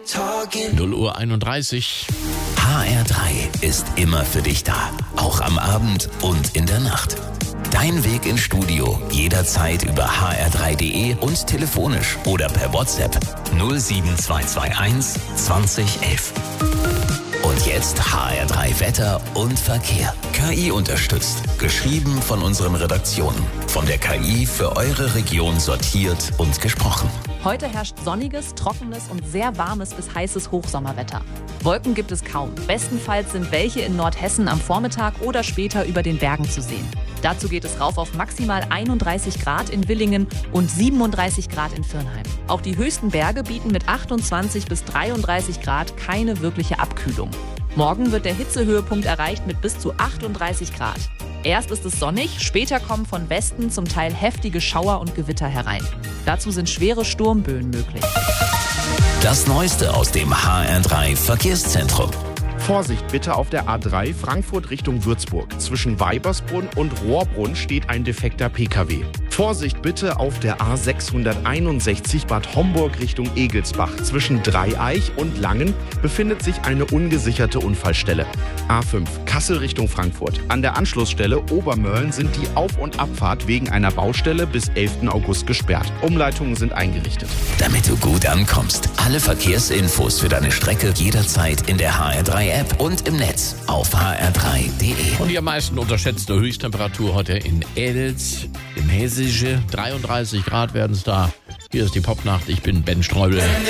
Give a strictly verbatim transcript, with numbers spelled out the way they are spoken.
null Uhr einunddreißig. H R drei ist immer für dich da. Auch am Abend und in der Nacht. Dein Weg ins Studio jederzeit über h r drei punkt d e und telefonisch oder per WhatsApp null sieben zwei zwei eins zwanzig elf. Und jetzt H R drei Wetter und Verkehr. K I unterstützt. Geschrieben von unseren Redaktionen. Von der K I für eure Region sortiert und gesprochen. Heute herrscht sonniges, trockenes und sehr warmes bis heißes Hochsommerwetter. Wolken gibt es kaum. Bestenfalls sind welche in Nordhessen am Vormittag oder später über den Bergen zu sehen. Dazu geht es rauf auf maximal einunddreißig Grad in Villingen und siebenunddreißig Grad in Virnheim. Auch die höchsten Berge bieten mit achtundzwanzig bis dreiunddreißig Grad keine wirkliche Abkühlung. Morgen wird der Hitzehöhepunkt erreicht mit bis zu achtunddreißig Grad. Erst ist es sonnig, später kommen von Westen zum Teil heftige Schauer und Gewitter herein. Dazu sind schwere Sturmböen möglich. Das Neueste aus dem H R drei Verkehrszentrum. Vorsicht bitte auf der A drei Frankfurt Richtung Würzburg. Zwischen Weibersbrunn und Rohrbrunn steht ein defekter P K W. Vorsicht bitte auf der A sechshunderteinundsechzig Bad Homburg Richtung Egelsbach. Zwischen Dreieich und Langen befindet sich eine ungesicherte Unfallstelle. A fünf Kassel Richtung Frankfurt. An der Anschlussstelle Obermörlen sind die Auf- und Abfahrt wegen einer Baustelle bis elften August gesperrt. Umleitungen sind eingerichtet. Damit du gut ankommst. Alle Verkehrsinfos für deine Strecke jederzeit in der H R drei App und im Netz auf h r drei punkt d e. Und die am meisten unterschätzte Höchsttemperatur heute in Elz, im Hessische. dreiunddreißig Grad werden es da. Hier ist die Popnacht. Ich bin Ben Streubel.